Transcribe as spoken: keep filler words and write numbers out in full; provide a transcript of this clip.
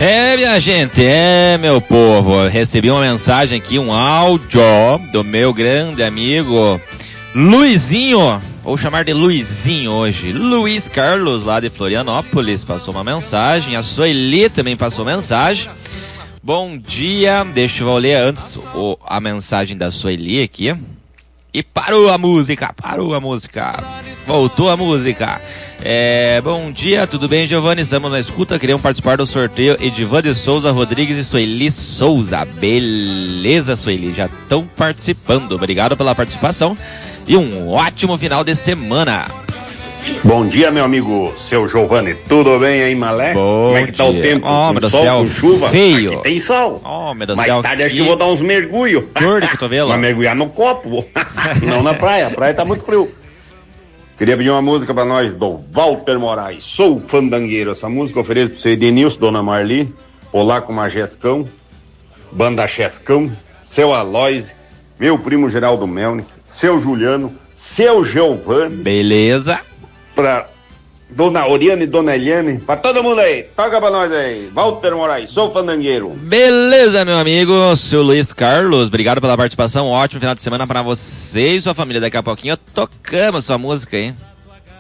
É, minha gente, é, meu povo, eu recebi uma mensagem aqui, um áudio do meu grande amigo Luizinho, vou chamar de Luizinho hoje, Luiz Carlos, lá de Florianópolis, passou uma mensagem, a Sueli também passou mensagem. Bom dia, deixa eu ler antes o, a mensagem da Sueli aqui. E parou a música, parou a música, voltou a música. É, bom dia, tudo bem, Giovanni? Estamos na escuta, queremos participar do sorteio Edivan de Souza Rodrigues e Sueli Souza. Beleza, Sueli, já estão participando. Obrigado pela participação e um ótimo final de semana. Bom dia, meu amigo, seu Giovanni. Tudo bem aí, Malé? Bom Como é que tá dia. o tempo? Oh, com sol, céu, com chuva? feio. Aqui tem sol. Oh, meu Deus Mais céu, tarde acho que... que eu vou dar uns mergulhos. Dor de cotovelo. Mas mergulhar no copo. Não na praia. A praia tá muito frio. Queria pedir uma música pra nós do Walter Moraes. Sou fandangueiro. Essa música eu ofereço pra você, Denilson, Dona Marli, Olá com Majescão, Banda Chescão, seu Aloise, meu primo Geraldo Melnick, seu Juliano, seu Giovanni. Beleza. Pra Dona Oriane e Dona Eliane, pra todo mundo aí, toca pra nós aí, Walter Moraes, sou fandangueiro. Beleza, meu amigo, seu Luiz Carlos, obrigado pela participação, ótimo final de semana pra você e sua família. Daqui a pouquinho tocamos sua música aí.